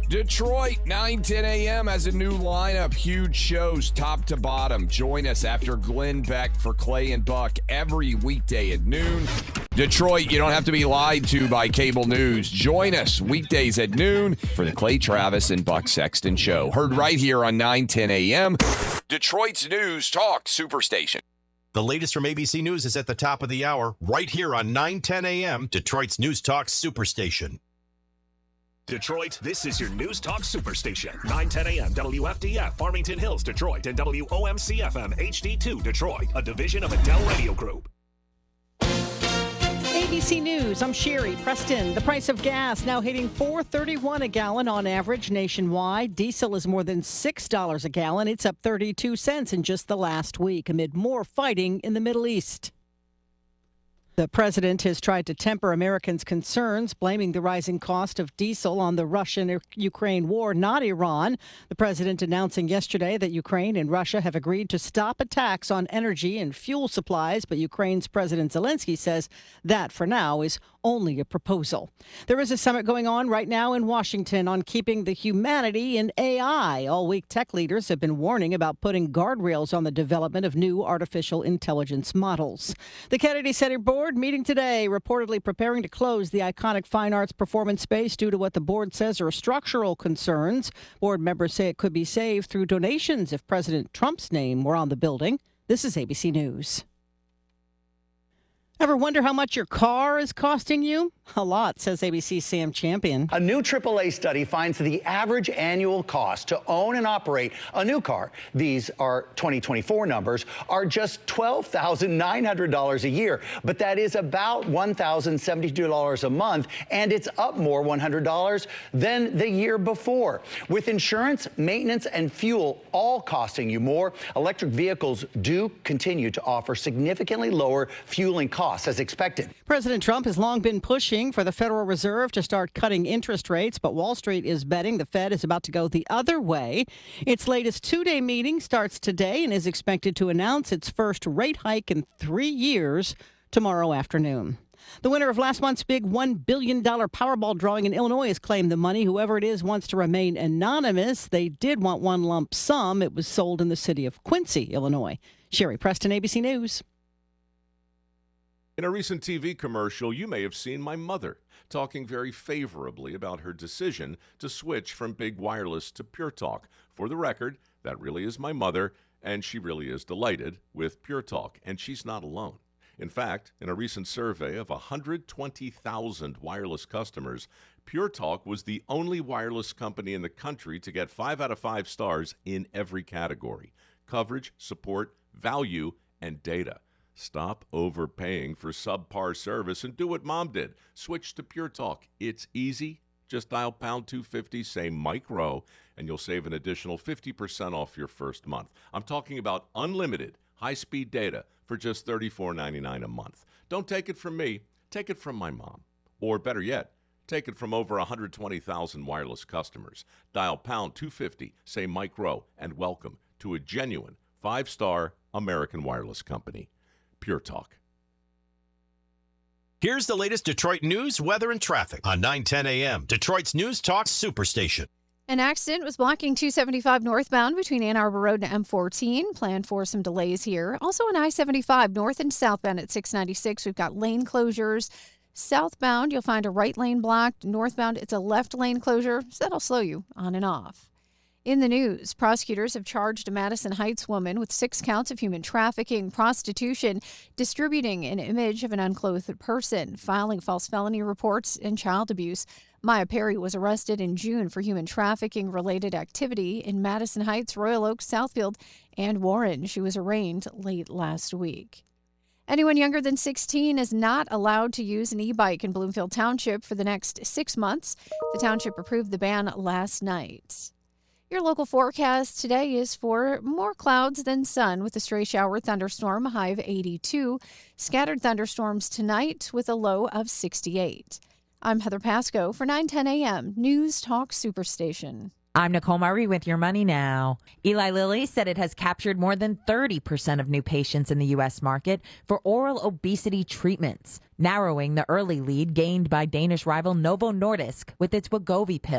Detroit, 9:10 a.m. has a new lineup. Huge shows top to bottom. Join us after Glenn Beck for Clay and Buck every weekday at noon. Detroit, you don't have to be lied to by cable news. Join us weekdays at noon for the Clay Travis and Buck Sexton Show. Heard right here on 9:10 a.m. Detroit's News Talk Superstation. The latest from ABC News is at the top of the hour, right here on 9:10 a.m. Detroit's News Talk Superstation. Detroit, this is your News Talk Superstation. 9:10 a.m. WFDF, Farmington Hills, Detroit, and WOMC-FM HD2, Detroit, a division of Adele Radio Group. ABC News, I'm Sherry Preston. The price of gas now hitting $4.31 a gallon on average nationwide. Diesel is more than $6 a gallon. It's up 32 cents in just the last week amid more fighting in the Middle East. The president has tried to temper Americans' concerns, blaming the rising cost of diesel on the Russian-Ukraine war, not Iran. The president announcing yesterday that Ukraine and Russia have agreed to stop attacks on energy and fuel supplies, but Ukraine's President Zelensky says that, for now, is only a proposal. There is a summit going on right now in Washington on keeping the humanity in AI. All week, tech leaders have been warning about putting guardrails on the development of new artificial intelligence models. The Kennedy Center Board meeting today, reportedly preparing to close the iconic fine arts performance space due to what the board says are structural concerns. Board members say it could be saved through donations if President Trump's name were on the building. This is ABC News. Ever wonder how much your car is costing you? A lot, says ABC's Sam Champion. A new AAA study finds the average annual cost to own and operate a new car, these are 2024 numbers, are just $12,900 a year. But that is about $1,072 a month, and it's up more $100 than the year before. With insurance, maintenance, and fuel all costing you more, electric vehicles do continue to offer significantly lower fueling costs as expected. President Trump has long been pushing for the Federal Reserve to start cutting interest rates, but Wall Street is betting the Fed is about to go the other way. Its latest two-day meeting starts today and is expected to announce its first rate hike in 3 years tomorrow afternoon. The winner of last month's big $1 billion Powerball drawing in Illinois has claimed the money. Whoever it is wants to remain anonymous. They did want one lump sum. It was sold in the city of Quincy, Illinois. Sherry Preston, ABC News. In a recent TV commercial, you may have seen my mother talking very favorably about her decision to switch from Big Wireless to Pure Talk. For the record, that really is my mother, and she really is delighted with Pure Talk, and she's not alone. In fact, in a recent survey of 120,000 wireless customers, Pure Talk was the only wireless company in the country to get 5 out of 5 stars in every category: coverage, support, value, and data. Stop overpaying for subpar service and do what Mom did. Switch to Pure Talk. It's easy. Just dial pound 250, say Mike Rowe, and you'll save an additional 50% off your first month. I'm talking about unlimited high-speed data for just $34.99 a month. Don't take it from me. Take it from my mom. Or better yet, take it from over 120,000 wireless customers. Dial pound 250, say Mike Rowe, and welcome to a genuine 5-star American wireless company. Pure Talk. Here's the latest Detroit news, weather, and traffic on 9:10 a.m. Detroit's News Talk Superstation. An accident was blocking 275 northbound between Ann Arbor Road and M14. Plan for some delays here. Also on I-75 north and southbound at 696, we've got lane closures. Southbound, you'll find a right lane blocked. Northbound, it's a left lane closure, so that'll slow you on and off. In the news, prosecutors have charged a Madison Heights woman with 6 counts of human trafficking, prostitution, distributing an image of an unclothed person, filing false felony reports, and child abuse. Maya Perry was arrested in June for human trafficking-related activity in Madison Heights, Royal Oaks, Southfield, and Warren. She was arraigned late last week. Anyone younger than 16 is not allowed to use an e-bike in Bloomfield Township for the next 6 months. The township approved the ban last night. Your local forecast today is for more clouds than sun with a stray shower thunderstorm, high of 82. Scattered thunderstorms tonight with a low of 68. I'm Heather Pasco for 9:10 a.m. News Talk Superstation. I'm Nicole Murray with Your Money Now. Eli Lilly said it has captured more than 30% of new patients in the U.S. market for oral obesity treatments, narrowing the early lead gained by Danish rival Novo Nordisk with its Wegovy pill.